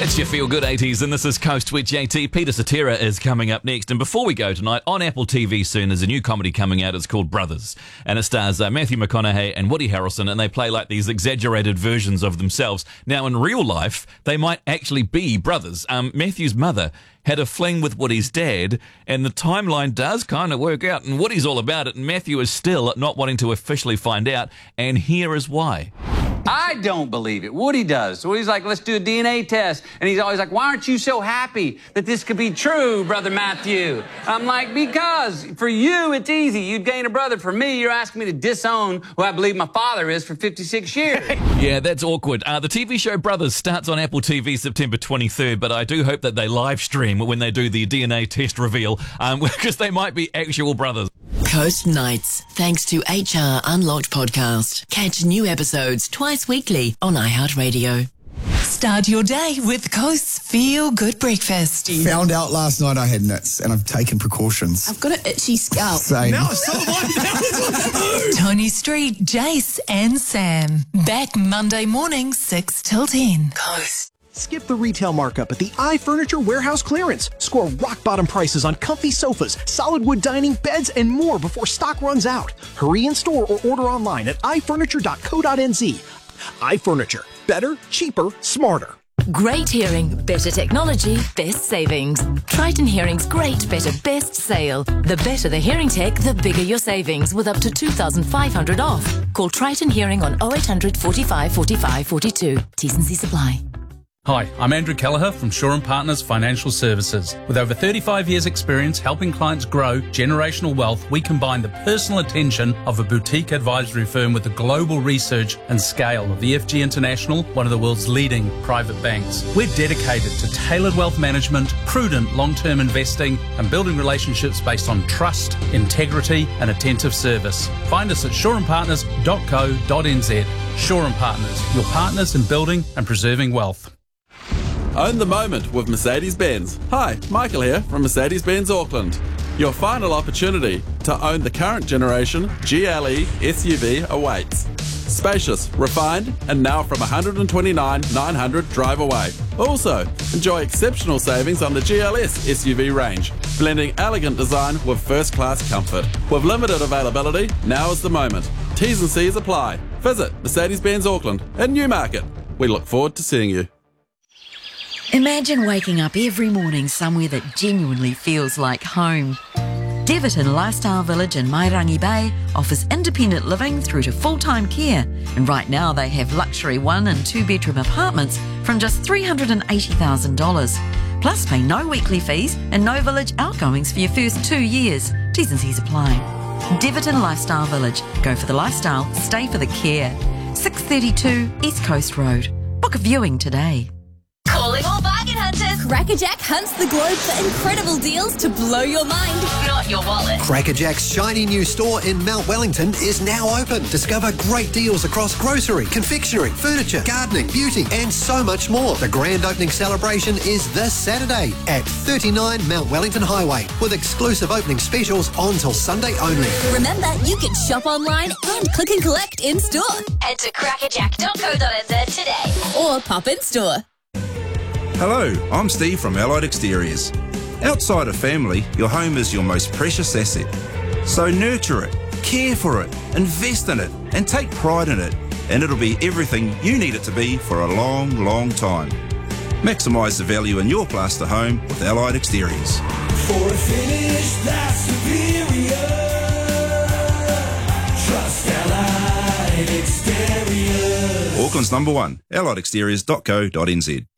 It's your Feel Good 80s, and this is Coast with JT. Peter Cetera is coming up next. And before we go tonight, on Apple TV soon, there's a new comedy coming out. It's called Brothers. And it stars Matthew McConaughey and Woody Harrelson, and they play like these exaggerated versions of themselves. Now, in real life, they might actually be brothers. Matthew's mother had a fling with Woody's dad, and the timeline does kind of work out, and Woody's all about it, and Matthew is still not wanting to officially find out, and here is why. I don't believe it. Woody does. So Woody's like, let's do a DNA test. And he's always like, why aren't you so happy that this could be true, Brother Matthew? I'm like, because for you, it's easy. You'd gain a brother. For me, you're asking me to disown who I believe my father is for 56 years. Yeah, that's awkward. The TV show Brothers starts on Apple TV September 23rd, but I do hope that they live stream when they do the DNA test reveal, because they might be actual brothers. Coast Nights, thanks to HR Unlocked podcast. Catch new episodes twice weekly on iHeartRadio. Start your day with Coast's Feel Good Breakfast. Found out last night I had nits, and I've taken precautions. I've got an itchy scalp. Same. Now it's someone. Tony Street, Jace and Sam. Back Monday morning, 6 till 10. Coast. Skip the retail markup at the iFurniture Warehouse Clearance. Score rock-bottom prices on comfy sofas, solid wood dining, beds, and more before stock runs out. Hurry in store or order online at ifurniture.co.nz. iFurniture. Better, cheaper, smarter. Great hearing, better technology, best savings. Triton Hearing's great, better, best sale. The better the hearing tech, the bigger your savings, with up to $2,500 off. Call Triton Hearing on 0800 45 45 42. T's and C's apply. Hi, I'm Andrew Kelleher from Shaw & Partners Financial Services. With over 35 years' experience helping clients grow generational wealth, we combine the personal attention of a boutique advisory firm with the global research and scale of EFG International, one of the world's leading private banks. We're dedicated to tailored wealth management, prudent long-term investing, and building relationships based on trust, integrity, and attentive service. Find us at shawandpartners.co.nz. Shaw & Partners, your partners in building and preserving wealth. Own the moment with Mercedes-Benz. Hi, Michael here from Mercedes-Benz Auckland. Your final opportunity to own the current generation GLE SUV awaits. Spacious, refined, and now from $129,900 drive away. Also, enjoy exceptional savings on the GLS SUV range, blending elegant design with first-class comfort. With limited availability, now is the moment. T's and C's apply. Visit Mercedes-Benz Auckland in Newmarket. We look forward to seeing you. Imagine waking up every morning somewhere that genuinely feels like home. Deverton Lifestyle Village in Mairangi Bay offers independent living through to full-time care, and right now they have luxury 1- and 2-bedroom apartments from just $380,000. Plus pay no weekly fees and no village outgoings for your first 2 years. T's and C's apply. Deverton Lifestyle Village. Go for the lifestyle, stay for the care. 632 East Coast Road. Book a viewing today. Calling all bargain hunters. Crackerjack hunts the globe for incredible deals to blow your mind, not your wallet. Crackerjack's shiny new store in Mount Wellington is now open. Discover great deals across grocery, confectionery, furniture, gardening, beauty, and so much more. The grand opening celebration is this Saturday at 39 Mount Wellington Highway, with exclusive opening specials on till Sunday only. Remember, you can shop online and click and collect in store. Head to crackerjack.co.nz today or pop in store. Hello, I'm Steve from Allied Exteriors. Outside of family, your home is your most precious asset. So nurture it, care for it, invest in it, and take pride in it, and it'll be everything you need it to be for a long, long time. Maximise the value in your plaster home with Allied Exteriors. For a finish that's superior, trust Allied Exteriors. Auckland's #1, alliedexteriors.co.nz.